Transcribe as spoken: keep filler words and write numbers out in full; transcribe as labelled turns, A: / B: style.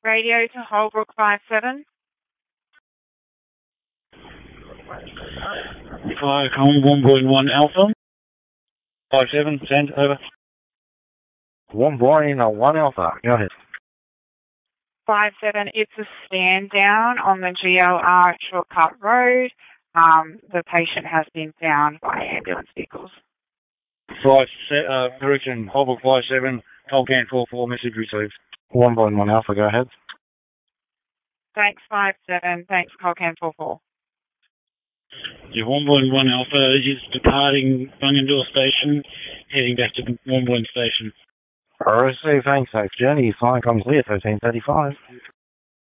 A: Radio to Holbrook five seven.
B: Fire com one point one Alpha. five seven, send, over.
C: one point one Alpha, go ahead.
A: five seven, it's a stand down on the G L R Shortcut Road. Um, the patient has been found by ambulance vehicles.
B: Five, uh, correction, Holbrook five seven, Tolkien four four, message received.
C: one point one Alpha, go ahead.
A: Thanks, five seven. Thanks, Colcan four four.
B: Yeah, one point one Alpha is departing Bungendore Station, heading back to Warnborn Station.
C: Receive, thanks, safe journey, flying comes clear, thirteen thirty-five.